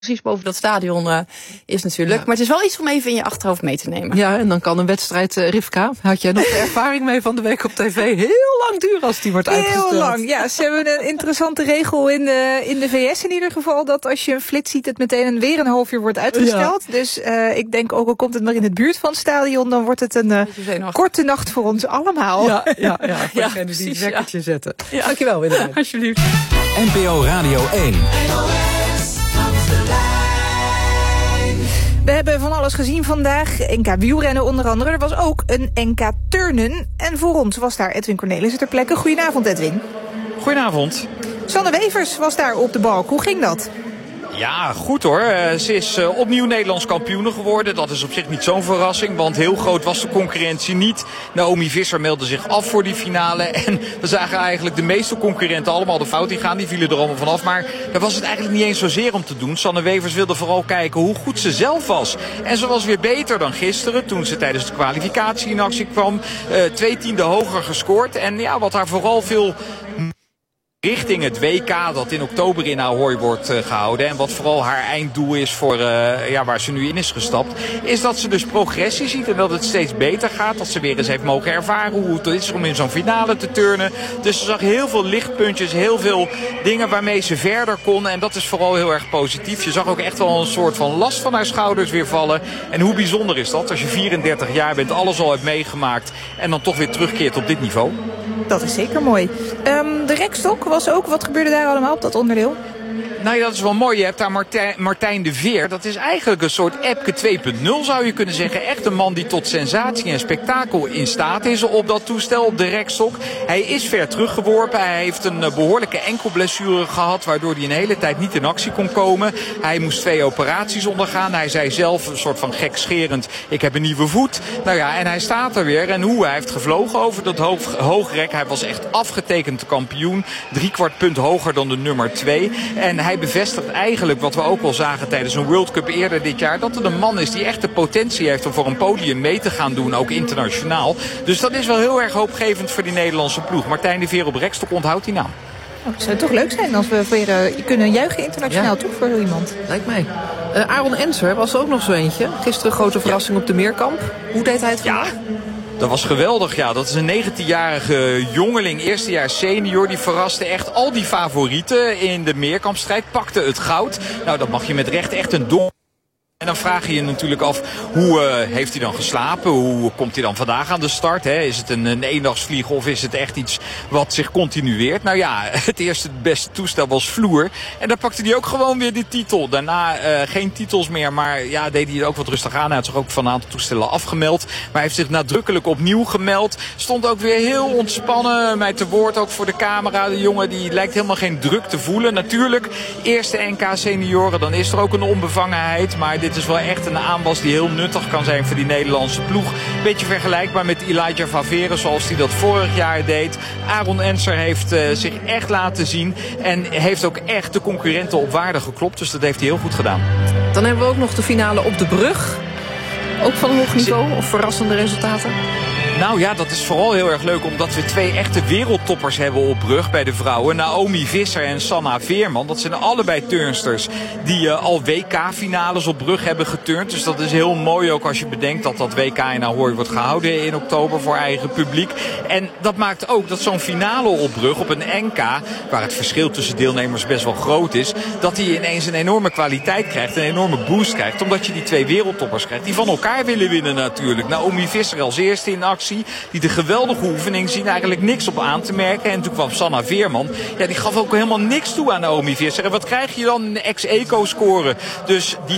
precies boven dat stadion is natuurlijk. Ja. Maar het is wel iets om even in je achterhoofd mee te nemen. Ja, en dan kan een wedstrijd, Rivka, had jij nog de ervaring mee van de week op tv, heel lang duren als die wordt uitgesteld. Heel lang, ja. Ze hebben een interessante regel in de VS in ieder geval, dat als je een flits ziet, het meteen weer een half uur wordt uitgesteld. Ja. Dus ik denk ook al komt het maar in het buurt van het stadion, dan wordt het een korte nacht voor ons allemaal. Ja, voor degene die een wekkertje zetten. Ja. Dankjewel, Willemijn. Alsjeblieft. NPO Radio 1. We hebben van alles gezien vandaag. NK wielrennen onder andere. Er was ook een NK turnen. En voor ons was daar Edwin Cornelissen ter plekke. Goedenavond, Edwin. Goedenavond. Sanne Wevers was daar op de balk. Hoe ging dat? Ja, goed hoor. Ze is opnieuw Nederlands kampioene geworden. Dat is op zich niet zo'n verrassing, want heel groot was de concurrentie niet. Naomi Visser meldde zich af voor die finale. En we zagen eigenlijk de meeste concurrenten allemaal de fout ingaan. Die vielen er allemaal vanaf. Maar daar was het eigenlijk niet eens zozeer om te doen. Sanne Wevers wilde vooral kijken hoe goed ze zelf was. En ze was weer beter dan gisteren, toen ze tijdens de kwalificatie in actie kwam. 2 tienden hoger gescoord. En ja, wat haar vooral veel richting het WK dat in oktober in Ahoy wordt gehouden. En wat vooral haar einddoel is voor waar ze nu in is gestapt. Is dat ze dus progressie ziet en dat het steeds beter gaat. Dat ze weer eens heeft mogen ervaren hoe het is om in zo'n finale te turnen. Dus ze zag heel veel lichtpuntjes, heel veel dingen waarmee ze verder kon. En dat is vooral heel erg positief. Je zag ook echt wel een soort van last van haar schouders weer vallen. En hoe bijzonder is dat als je 34 jaar bent, alles al hebt meegemaakt. En dan toch weer terugkeert op dit niveau. Dat is zeker mooi. De rekstok was ook. Wat gebeurde daar allemaal op dat onderdeel? Nou ja, dat is wel mooi. Je hebt daar Martijn de Veer. Dat is eigenlijk een soort Epke 2.0 zou je kunnen zeggen. Echt een man die tot sensatie en spektakel in staat is op dat toestel, op de rekstok. Hij is ver teruggeworpen. Hij heeft een behoorlijke enkelblessure gehad, waardoor hij een hele tijd niet in actie kon komen. Hij moest 2 operaties ondergaan. Hij zei zelf, een soort van gekscherend, ik heb een nieuwe voet. Nou ja, en hij staat er weer. En hoe? Hij heeft gevlogen over dat hoogrek. Hij was echt afgetekend kampioen. 3/4 punt hoger dan de nummer 2. En hij bevestigt eigenlijk wat we ook al zagen tijdens een World Cup eerder dit jaar. Dat het een man is die echt de potentie heeft om voor een podium mee te gaan doen. Ook internationaal. Dus dat is wel heel erg hoopgevend voor die Nederlandse ploeg. Martijn de Veer op rekstok onthoudt die naam. Oh, het zou toch leuk zijn als we weer kunnen juichen internationaal toe voor iemand. Lijkt mij. Aaron Enser was er ook nog zo eentje. Gisteren grote verrassing op de Meerkamp. Hoe deed hij het vandaag? Dat was geweldig, ja. Dat is een 19-jarige jongeling, eerstejaars senior. Die verraste echt al die favorieten in de meerkampstrijd. Pakte het goud. Nou, dat mag je met recht echt een dom. En dan vraag je je natuurlijk af, hoe heeft hij dan geslapen? Hoe komt hij dan vandaag aan de start? Hè? Is het een eendagsvlieg of is het echt iets wat zich continueert? Nou ja, het beste toestel was vloer. En daar pakte hij ook gewoon weer die titel. Daarna geen titels meer, maar ja, deed hij het ook wat rustig aan. Hij had zich ook van een aantal toestellen afgemeld. Maar hij heeft zich nadrukkelijk opnieuw gemeld. Stond ook weer heel ontspannen, mij te woord ook voor de camera. De jongen die lijkt helemaal geen druk te voelen. Natuurlijk, eerste NK senioren, dan is er ook een onbevangenheid. Maar dit is wel echt een aanwas die heel nuttig kan zijn voor die Nederlandse ploeg. Beetje vergelijkbaar met Elijah Faveren zoals hij dat vorig jaar deed. Aaron Enser heeft zich echt laten zien. En heeft ook echt de concurrenten op waarde geklopt. Dus dat heeft hij heel goed gedaan. Dan hebben we ook nog de finale op de brug. Ook van hoog niveau of verrassende resultaten? Nou ja, dat is vooral heel erg leuk omdat we 2 echte wereldtoppers hebben op brug bij de vrouwen. Naomi Visser en Sanna Veerman. Dat zijn allebei turnsters die al WK-finales op brug hebben geturnd. Dus dat is heel mooi ook als je bedenkt dat dat WK in Ahoy wordt gehouden in oktober voor eigen publiek. En dat maakt ook dat zo'n finale op brug op een NK, waar het verschil tussen deelnemers best wel groot is, dat die ineens een enorme kwaliteit krijgt, een enorme boost krijgt. Omdat je die 2 wereldtoppers krijgt die van elkaar willen winnen natuurlijk. Naomi Visser als eerste in actie. Die de geweldige oefening zien eigenlijk niks op aan te merken. En toen kwam Sanna Veerman. Ja, die gaf ook helemaal niks toe aan Naomi Visser. En wat krijg je dan? Een ex-eco-score. Dus die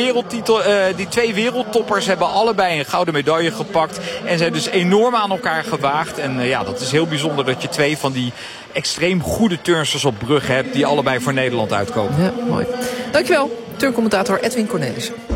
2 wereldtoppers hebben allebei een gouden medaille gepakt. En zijn dus enorm aan elkaar gewaagd. En ja, dat is heel bijzonder dat je 2 van die extreem goede turnsters op brug hebt die allebei voor Nederland uitkomen. Ja, mooi. Dankjewel, turncommentator Edwin Cornelissen.